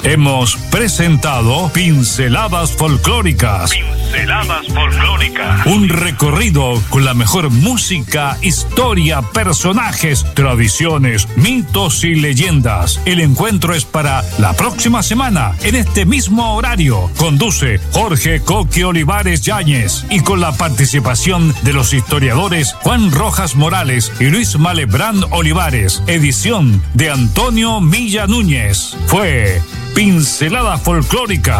Hemos presentado Pinceladas Folclóricas. Pinceladas Folclóricas. Un recorrido con la mejor música, historia, personajes, tradiciones, mitos y leyendas. El encuentro es para la próxima semana, en este mismo horario. Conduce Jorge Coqui Olivares Yáñez y con la participación de los historiadores Juan Rojas Morales y Luis Malebrán Olivares. Edición de Antonio Milla Núñez. Fue Pincelada Folclórica.